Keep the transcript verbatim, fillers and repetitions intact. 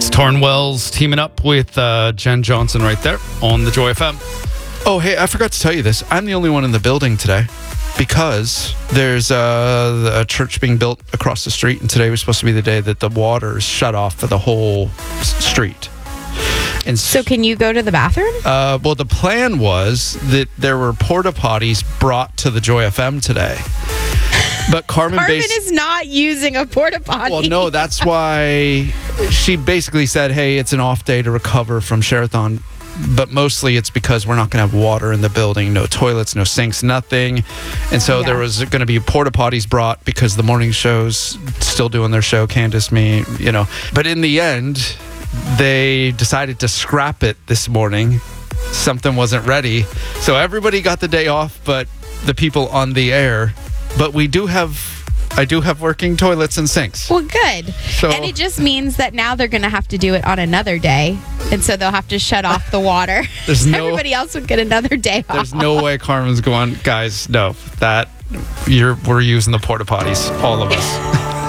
It's Tornwells teaming up with uh, Jen Johnson right there on the Joy F M. Oh, hey, I forgot to tell you this. I'm the only one in the building today because there's uh, a church being built across the street, and today was supposed to be the day that the water is shut off for the whole s- street. And So can you go to the bathroom? Uh, well, the plan was that there were porta potties brought to the Joy F M today. But Carmen, Carmen bas- is not using a porta potty. Well, no, that's why she basically said, hey, it's an off day to recover from Sherathon. But mostly it's because we're not going to have water in the building, no toilets, no sinks, nothing. And so Yeah. there was going to be porta potties brought because the morning show's still doing their show, Candace, me, you know. But in the end, they decided to scrap it this morning. Something wasn't ready. So everybody got the day off, but the people on the air. But we do have, I do have working toilets and sinks. Well, good. So- and it just means that now they're going to have to do it on another day. And so they'll have to shut off the water. There's no- Everybody else would get another day off. There's no way Carmen's going, guys, no, that, you're, we're using the porta potties, all of us.